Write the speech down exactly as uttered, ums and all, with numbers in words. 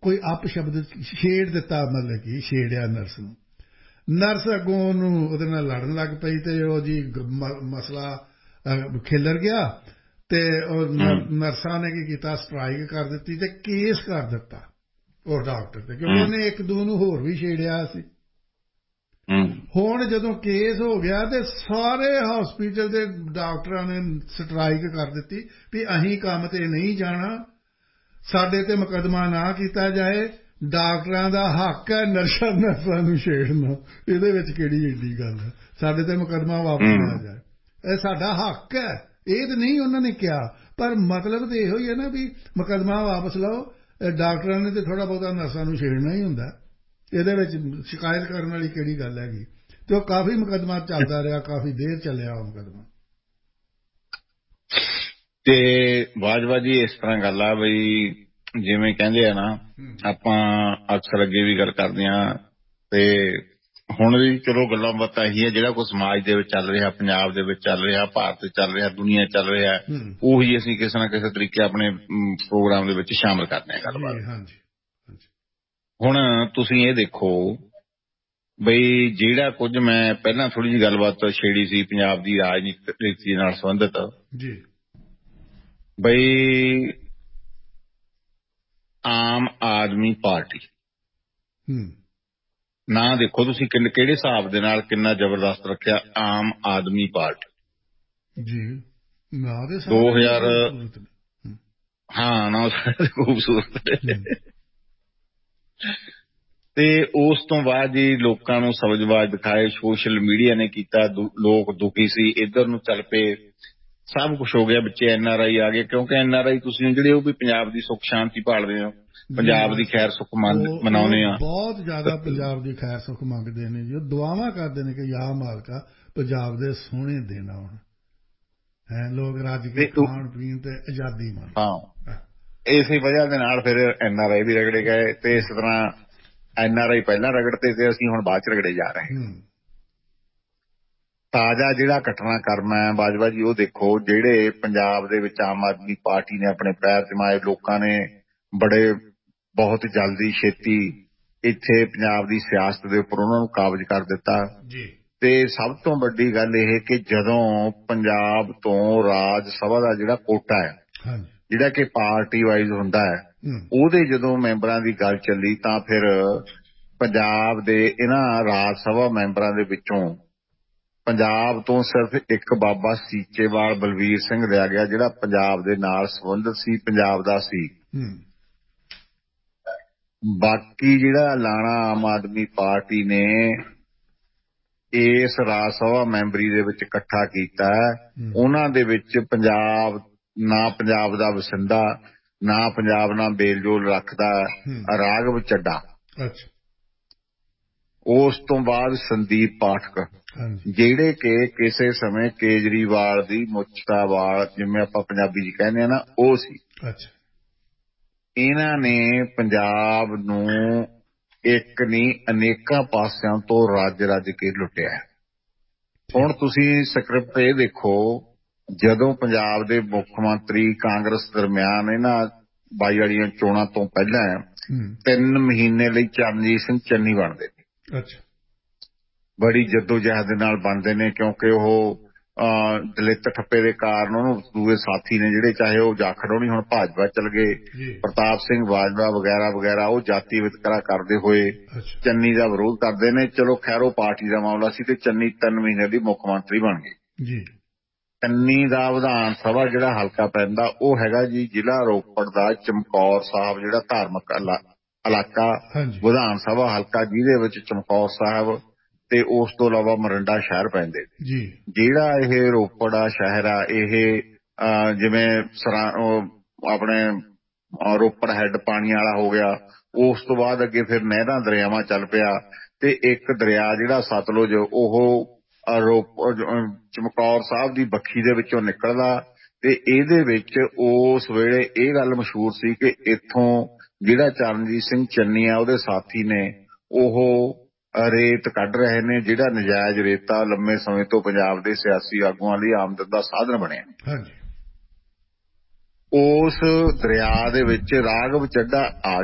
ਕੋਈ ਅਪ ਸ਼ਬਦ ਛੇੜ ਦਿੱਤਾ, ਮਤਲਬ ਕਿ ਛੇੜਿਆ ਨਰਸ ਨੂੰ। ਨਰਸ ਅੱਗੋਂ ਉਹਨੂੰ ਉਹਦੇ ਨਾਲ ਲੜਨ ਲੱਗ ਪਈ ਅਤੇ ਉਹ ਜੀ ਮਸਲਾ ਖਿਲਰ ਗਿਆ ਅਤੇ ਉਹ ਨਰਸਾਂ ਨੇ ਕੀ ਕੀਤਾ, ਸਟਰਾਈਕ ਕਰ ਦਿੱਤੀ ਅਤੇ ਕੇਸ ਕਰ ਦਿੱਤਾ ਉਹ ਡਾਕਟਰ 'ਤੇ, ਕਿਉਂਕਿ ਉਹਨੇ ਇੱਕ ਦੋ ਨੂੰ ਹੋਰ ਵੀ ਛੇੜਿਆ ਸੀ। ਹੁਣ ਜਦੋਂ ਕੇਸ ਹੋ ਗਿਆ ਤੇ ਸਾਰੇ ਹਸਪੀਟਲ ਦੇ ਡਾਕਟਰਾਂ ਨੇ ਸਟਰਾਈਕ ਕਰ ਦਿੱਤੀ ਵੀ ਅਸੀਂ ਕੰਮ ਤੇ ਨਹੀਂ ਜਾਣਾ, ਸਾਡੇ ਤੇ ਮੁਕੱਦਮਾ ਨਾ ਕੀਤਾ ਜਾਏ, ਡਾਕਟਰਾਂ ਦਾ ਹੱਕ ਹੈ ਨਰਸਾਂ ਨਰਸਾਂ ਨੂੰ ਛੇੜਨਾ, ਇਹਦੇ ਵਿੱਚ ਕਿਹੜੀ ਏਡੀ ਗੱਲ ਹੈ, ਸਾਡੇ ਤੇ ਮੁਕੱਦਮਾ ਵਾਪਸ ਲਿਆ ਜਾਏ, ਇਹ ਸਾਡਾ ਹੱਕ ਹੈ। ਇਹ ਤਾਂ ਨਹੀਂ ਉਹਨਾਂ ਨੇ ਕਿਹਾ, ਪਰ ਮਤਲਬ ਤਾਂ ਇਹੋ ਹੀ ਹੈ ਨਾ ਵੀ ਮੁਕੱਦਮਾ ਵਾਪਸ ਲਓ, ਡਾਕਟਰਾਂ ਨੇ ਤਾਂ ਥੋੜ੍ਹਾ ਬਹੁਤਾ ਨਰਸਾਂ ਨੂੰ ਛੇੜਨਾ ਹੀ ਹੁੰਦਾ, ਇਹਦੇ ਵਿੱਚ ਸ਼ਿਕਾਇਤ ਕਰਨ ਵਾਲੀ ਕਿਹੜੀ ਗੱਲ ਹੈਗੀ। ਅਤੇ ਉਹ ਕਾਫੀ ਮੁਕੱਦਮਾ ਚੱਲਦਾ ਰਿਹਾ, ਕਾਫੀ ਦੇਰ ਚੱਲਿਆ ਉਹ ਮੁਕੱਦਮਾ। ਤੇ ਬਾਜਵਾ ਜੀ ਇਸ ਤਰ੍ਹਾਂ ਗੱਲ ਆ ਬਈ ਜਿਵੇਂ ਕਹਿੰਦੇ ਆ ਨਾ, ਆਪਾਂ ਅਕਸਰ ਅੱਗੇ ਵੀ ਗੱਲ ਕਰਦੇ ਹਾਂ ਤੇ ਹੁਣ ਵੀ ਚਲੋ ਗੱਲਾਂ ਬਾਤਾਂ ਇਹੀ ਹੈ, ਜਿਹੜਾ ਕੋਈ ਸਮਾਜ ਦੇ ਵਿੱਚ ਚੱਲ ਰਿਹਾ, ਪੰਜਾਬ ਦੇ ਵਿੱਚ ਚੱਲ ਰਿਹਾ, ਭਾਰਤ ਚ ਚੱਲ ਰਿਹਾ, ਦੁਨੀਆ ਚੱਲ ਰਿਹਾ, ਉਹੀ ਅਸੀਂ ਕਿਸੇ ਨਾ ਕਿਸੇ ਤਰੀਕੇ ਆਪਣੇ ਪ੍ਰੋਗਰਾਮ ਦੇ ਵਿੱਚ ਸ਼ਾਮਲ ਕਰਦੇ ਹਾਂ ਗੱਲਬਾਤ। ਹੁਣ ਤੁਸੀਂ ਇਹ ਦੇਖੋ ਬਈ ਜਿਹੜਾ ਕੁਝ ਮੈਂ ਪਹਿਲਾਂ ਥੋੜ੍ਹੀ ਜਿਹੀ ਗੱਲਬਾਤ ਛੇੜੀ ਸੀ ਪੰਜਾਬ ਦੀ ਰਾਜਨੀਤੀ ਨਾਲ ਸੰਬੰਧਿਤ, ਬਈ ਆਮ ਆਦਮੀ ਪਾਰਟੀ ਨਾ ਦੇਖੋ ਤੁਸੀਂ ਕਿੰਨੇ ਕਿਹੜੇ ਹਿਸਾਬ ਦੇ ਨਾਲ ਕਿੰਨਾ ਜ਼ਬਰਦਸਤ ਰੱਖਿਆ ਆਮ ਆਦਮੀ ਪਾਰਟੀ ਜੀ, ਦੋ ਹਜ਼ਾਰ ਹਾਂ ਨਾ ਖੂਬਸੂਰਤ। ਤੇ ਉਸ ਤੋਂ ਬਾਅਦ ਜੀ ਲੋਕਾਂ ਨੂੰ ਸਬਜ਼ਬਾਜ਼ ਦਿਖਾਏ, ਸੋਸ਼ਲ ਮੀਡੀਆ ਨੇ ਕੀਤਾ, ਲੋਕ ਦੁਖੀ ਸੀ, ਇੱਧਰ ਨੂੰ ਚੱਲ ਪਏ, ਸਭ ਕੁਛ ਹੋ ਗਿਆ, ਬੱਚੇ ਐਨ ਆਰ ਆਈ ਆ ਗਏ, ਕਿਉਂਕਿ ਐਨ ਆਰ ਆਈ ਤੁਸੀਂ ਜਿਹੜੇ ਉਹ ਵੀ ਪੰਜਾਬ ਦੀ ਸੁੱਖ ਸ਼ਾਂਤੀ ਭਾਲਦੇ ਹੋ, ਪੰਜਾਬ ਦੀ ਖੈਰ ਸੁੱਖ ਮਨਾਉਂਦੇ ਆ, ਬਹੁਤ ਜ਼ਿਆਦਾ ਪੰਜਾਬ ਦੀ ਖੈਰ ਸੁੱਖ ਮੰਗਦੇ ਨੇ ਜੀ, ਉਹ ਦੁਆਵਾਂ ਕਰਦੇ ਨੇ ਕਿ ਯਾ ਮਾਲਕਾ ਪੰਜਾਬ ਦੇ ਸੋਹਣੇ ਦਿਨ ਆਉਣ, ਹੈ ਲੋਕ ਰੱਜ ਕੇ ਖਾਣ ਪੀਣ ਤੇ ਆਜ਼ਾਦੀ ਮੰਨ। ਹਾਂ, ਇਸੇ ਵਜ੍ਹਾ ਦੇ ਨਾਲ ਫਿਰ ਐਨ ਆਰ ਆਈ ਵੀ ਰਗੜੇ ਗਏ ਤੇ ਇਸ ਤਰ੍ਹਾਂ ਐਨ ਆਰ ਆਈ ਪਹਿਲਾਂ ਰਗੜਦੇ ਤੇ ਅਸੀਂ ਹੁਣ ਬਾਅਦ ਚ ਰਗੜੇ ਜਾ ਰਹੇ ਹਾਂ। ਤਾਜ਼ਾ ਜਿਹੜਾ ਘਟਨਾਕ੍ਰਮ ਹੈ ਬਾਜਵਾ ਜੀ, ਉਹ ਦੇਖੋ ਜਿਹੜੇ ਪੰਜਾਬ ਦੇ ਵਿੱਚ ਆਮ ਆਦਮੀ ਪਾਰਟੀ ਨੇ ਆਪਣੇ ਪੈਰ ਜਮਾਏ, ਲੋਕਾਂ ਨੇ ਬੜੇ ਬਹੁਤ ਜਲਦੀ ਛੇਤੀ ਇੱਥੇ ਪੰਜਾਬ ਦੀ ਸਿਆਸਤ ਦੇ ਉੱਪਰ ਉਹਨਾਂ ਨੂੰ ਕਾਬਜ਼ ਕਰ ਦਿੱਤਾ। ਤੇ ਸਭ ਤੋਂ ਵੱਡੀ ਗੱਲ ਇਹ ਕਿ ਜਦੋਂ ਪੰਜਾਬ ਤੋਂ ਰਾਜ ਸਭਾ ਦਾ ਜਿਹੜਾ ਕੋਟਾ ਹੈ, ਜਿਹੜਾ ਕਿ ਪਾਰਟੀ ਵਾਈਜ਼ ਹੁੰਦਾ ਹੈ, ਉਹਦੇ ਜਦੋਂ ਮੈਂਬਰਾਂ ਦੀ ਗੱਲ ਚੱਲੀ ਤਾਂ ਫਿਰ ਪੰਜਾਬ ਦੇ ਇਹਨਾਂ ਰਾਜ ਸਭਾ ਮੈਂਬਰਾਂ ਦੇ ਵਿੱਚੋਂ ਪੰਜਾਬ ਤੋਂ ਸਿਰਫ ਇੱਕ ਬਾਬਾ ਸੀਚੇਵਾਲ ਬਲਵੀਰ ਸਿੰਘ ਲਿਆ ਗਿਆ, ਜਿਹੜਾ ਪੰਜਾਬ ਦੇ ਨਾਲ ਸੰਬੰਧਿਤ ਸੀ, ਪੰਜਾਬ ਦਾ ਸੀ। ਬਾਕੀ ਜਿਹੜਾ ਐਲਾਨਾ ਆਮ ਆਦਮੀ ਪਾਰਟੀ ਨੇ ਇਸ ਰਾਜ ਸਭਾ ਮੈਂਬਰੀ ਦੇ ਵਿੱਚ ਇਕੱਠਾ ਕੀਤਾ, ਉਹਨਾਂ ਦੇ ਵਿੱਚ ਪੰਜਾਬ ਨਾ ਪੰਜਾਬ ਦਾ ਵਸਿੰਦਾ, ਨਾ ਪੰਜਾਬ ਨਾਲ ਮੇਲਜੋਲ ਰੱਖਦਾ ਰਾਘਵ ਚੱਡਾ, ਉਸ ਤੋਂ ਬਾਅਦ ਸੰਦੀਪ ਪਾਠਕ, ਜਿਹੜੇ ਕਿ ਕਿਸੇ ਸਮੇਂ ਕੇਜਰੀਵਾਲ ਦੀ ਮੁੱਛ ਦਾ ਵਾਲ ਜਿਵੇਂ ਆਪਾਂ ਪੰਜਾਬੀ ਚ ਕਹਿੰਦੇ ਆ ਨਾ, ਉਹ ਸੀ। ਇਹਨਾਂ ਨੇ ਪੰਜਾਬ ਨੂੰ ਇੱਕ ਨਹੀਂ ਅਨੇਕਾਂ ਪਾਸਿਆਂ ਤੋਂ ਰੱਜ ਰੱਜ ਕੇ ਲੁੱਟਿਆ। ਹੁਣ ਤੁਸੀਂ ਸਕ੍ਰਿਪਟ ਇਹ ਦੇਖੋ, ਜਦੋਂ ਪੰਜਾਬ ਦੇ ਮੁੱਖ ਮੰਤਰੀ ਕਾਂਗਰਸ ਦਰਮਿਆਨ ਇਹਨਾਂ ਬਾਈ ਵਾਲੀਆਂ ਚੋਣਾਂ ਤੋਂ ਪਹਿਲਾਂ ਤਿੰਨ ਮਹੀਨੇ ਲਈ ਚਰਨਜੀਤ ਸਿੰਘ ਚੰਨੀ ਬਣਦੇ ਨੇ, ਬੜੀ ਜੱਦੋ-ਜਹਿਦ ਦੇ ਨਾਲ ਬਣਦੇ ਨੇ, ਕਿਉਂਕਿ ਉਹ ਦਲਿਤ ਠੱਪੇ ਦੇ ਕਾਰਨ ਉਹਨੂੰ ਦੂਏ ਸਾਥੀ ਨੇ ਜਿਹੜੇ, ਚਾਹੇ ਉਹ ਜਾਖੜੋਣੀ ਹੁਣ ਭਾਜਪਾ ਚਲ ਗਏ, ਪ੍ਰਤਾਪ ਸਿੰਘ ਬਾਜਵਾ ਵਗੈਰਾ ਵਗੈਰਾ, ਉਹ ਜਾਤੀ ਵਿਤਕਰਾ ਕਰਦੇ ਹੋਏ ਚੰਨੀ ਦਾ ਵਿਰੋਧ ਕਰਦੇ ਨੇ। ਚਲੋ ਖੈਰ ਉਹ ਪਾਰਟੀ ਦਾ ਮਾਮਲਾ ਸੀ ਤੇ ਚੰਨੀ ਤਿੰਨ ਮਹੀਨੇ ਦੀ ਮੁੱਖ ਮੰਤਰੀ ਬਣ ਗਏ। ਚੰਨੀ ਦਾ ਵਿਧਾਨ ਸਭਾ ਜਿਹੜਾ ਹਲਕਾ ਪੈਂਦਾ ਉਹ ਹੈਗਾ ਜੀ ਜ਼ਿਲ੍ਹਾ ਰੋਪੜ ਦਾ ਚਮਕੌਰ ਸਾਹਿਬ, ਜਿਹੜਾ ਧਾਰਮਿਕ ਇਲਾਕਾ ਵਿਧਾਨ ਸਭਾ ਹਲਕਾ, ਜਿਹਦੇ ਵਿੱਚ ਚਮਕੌਰ ਸਾਹਿਬ ਤੇ ਉਸ ਤੋਂ ਇਲਾਵਾ ਮੋਰਿੰਡਾ ਸ਼ਹਿਰ ਪੈਂਦੇ। ਜਿਹੜਾ ਇਹ ਰੋਪੜ ਆ ਸ਼ਹਿਰ ਆ, ਇਹ ਜਿਵੇਂ ਸਰਾ ਆਪਣੇ ਰੋਪੜ ਹੈੱਡ ਪਾਣੀ ਵਾਲਾ ਹੋ ਗਿਆ, ਉਸ ਤੋਂ ਬਾਅਦ ਅੱਗੇ ਫਿਰ ਨਹਿਰਾਂ ਦਰਿਆਵਾਂ ਚੱਲ ਪਿਆ ਤੇ ਇੱਕ ਦਰਿਆ ਜਿਹੜਾ ਸਤਲੁਜ, ਉਹ ਰੋਪੜ ਚਮਕੌਰ ਸਾਹਿਬ ਦੀ ਬੱਖੀ ਦੇ ਵਿੱਚੋਂ ਨਿਕਲਦਾ ਤੇ ਇਹਦੇ ਵਿੱਚ ਉਸ ਵੇਲੇ ਇਹ ਗੱਲ ਮਸ਼ਹੂਰ ਸੀ ਕਿ ਇੱਥੋਂ ਜਿਹੜਾ ਚਰਨਜੀਤ ਸਿੰਘ ਚੰਨੀ ਆ ਉਹਦੇ ਸਾਥੀ ਨੇ, ਉਹ ਰੇਤ ਕੱਢ ਰਹੇ ਨੇ, ਜਿਹੜਾ ਨਜਾਇਜ਼ ਰੇਤਾ ਲੰਮੇ ਸਮੇਂ ਤੋਂ ਪੰਜਾਬ ਦੇ ਸਿਆਸੀ ਆਗੂਆਂ ਲਈ ਆਮਦਨ ਦਾ ਸਾਧਨ ਬਣਿਆ। ਉਸ ਦਰਿਆ ਦੇ ਵਿੱਚ ਰਾਘਵ ਚੱਡਾ ਆ